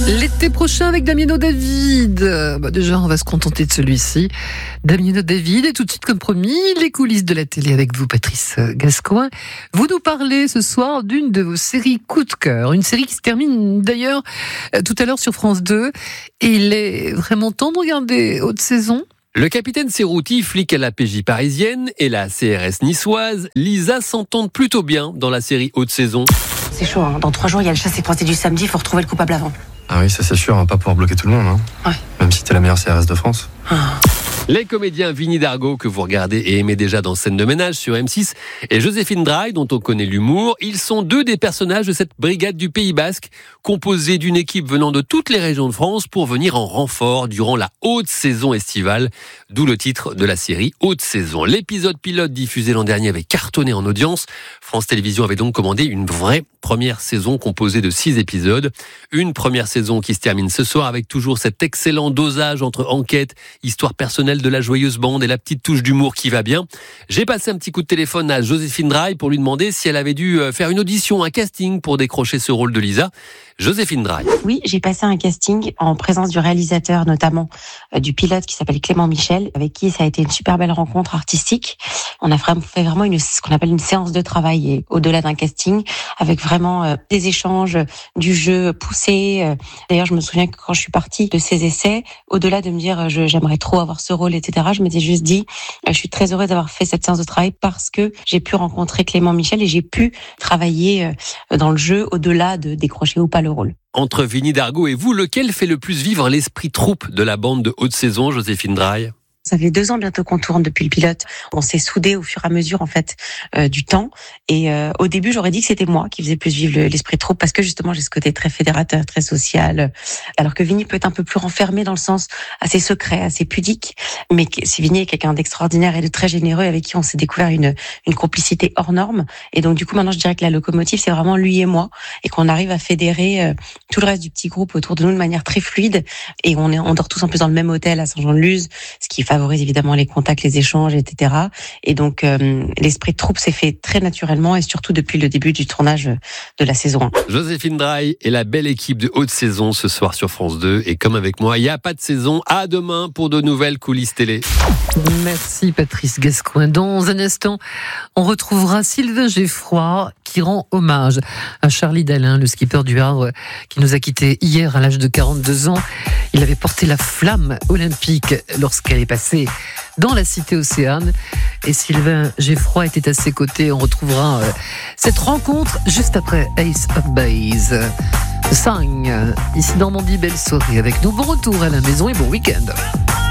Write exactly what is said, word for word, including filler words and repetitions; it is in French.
L'été prochain avec Damiano David. Bah déjà, on va se contenter de celui-ci. Damiano David, et tout de suite, comme promis, les coulisses de la télé avec vous, Patrice Gascoin. Vous nous parlez ce soir d'une de vos séries coup de cœur. Une série qui se termine d'ailleurs tout à l'heure sur France deux. Et il est vraiment temps de regarder Haute Saison. Le capitaine Serrouti, flic à la P J parisienne, et la C R S niçoise, Lisa s'entendent plutôt bien dans la série Haute Saison. C'est chaud, hein. Dans trois jours, il y a le chasse et croisé du samedi, il faut retrouver le coupable avant. Ah oui, ça c'est sûr, on va pas pouvoir bloquer tout le monde, hein. Ouais. Même si t'es la meilleure C R S de France. Ah. Les comédiens Vinnie Dargaud, que vous regardez et aimez déjà dans Scène de ménage sur M six, et Joséphine Draï, dont on connaît l'humour, ils sont deux des personnages de cette brigade du Pays Basque, composée d'une équipe venant de toutes les régions de France pour venir en renfort durant la haute saison estivale, d'où le titre de la série Haute Saison. L'épisode pilote diffusé l'an dernier avait cartonné en audience. France Télévisions avait donc commandé une vraie première saison composée de six épisodes. Une première saison qui se termine ce soir avec toujours cet excellent dosage entre enquête, histoire personnelle de la joyeuse bande et la petite touche d'humour qui va bien. J'ai passé un petit coup de téléphone à Joséphine Draï pour lui demander si elle avait dû faire une audition, un casting pour décrocher ce rôle de Lisa. Joséphine Draï. Oui, j'ai passé un casting en présence du réalisateur, notamment euh, du pilote qui s'appelle Clément Michel, avec qui ça a été une super belle rencontre artistique. On a fait vraiment une, ce qu'on appelle une séance de travail, et au-delà d'un casting, avec vraiment euh, des échanges, du jeu poussé. Euh, d'ailleurs, je me souviens que quand je suis partie de ces essais, au-delà de me dire euh, je, j'aimerais trop avoir ce rôle, et cetera, je m'étais juste dit euh, je suis très heureuse d'avoir fait cette séance de travail parce que j'ai pu rencontrer Clément Michel et j'ai pu travailler euh, dans le jeu au-delà de décrocher ou pas le rôle. Entre Vinnie Dargaud et vous, lequel fait le plus vivre l'esprit troupe de la bande de Haute Saison, Joséphine Draï ? Ça fait deux ans bientôt qu'on tourne depuis le pilote. On s'est soudés au fur et à mesure en fait euh, du temps. Et euh, au début, j'aurais dit que c'était moi qui faisais plus vivre le, l'esprit de troupe parce que justement, j'ai ce côté très fédérateur, très social. Alors que Vinnie peut être un peu plus renfermé dans le sens assez secret, assez pudique. Mais si Vinnie est quelqu'un d'extraordinaire et de très généreux avec qui on s'est découvert une une complicité hors norme. Et donc du coup, maintenant, je dirais que la locomotive, c'est vraiment lui et moi, et qu'on arrive à fédérer euh, tout le reste du petit groupe autour de nous de manière très fluide. Et on est on dort tous en plus dans le même hôtel à Saint-Jean-de-Luz, ce qui favorise évidemment les contacts, les échanges, et cetera. Et donc, euh, l'esprit de troupe s'est fait très naturellement et surtout depuis le début du tournage de la saison un. Joséphine Draï et la belle équipe de Haute Saison ce soir sur France deux. Et comme avec moi, il n'y a pas de saison. À demain pour de nouvelles coulisses télé. Merci Patrice Gascoin. Dans un instant, on retrouvera Sylvain Geffroy qui rend hommage à Charlie Dalin, le skipper du Havre, qui nous a quittés hier à l'âge de quarante-deux ans. Il avait porté la flamme olympique lorsqu'elle est passée dans la cité Océane. Et Sylvain Geffroy était à ses côtés. On retrouvera euh, cette rencontre juste après Ace of Base. Sang, ici Normandie, belle soirée avec nous. Bon retour à la maison et bon week-end.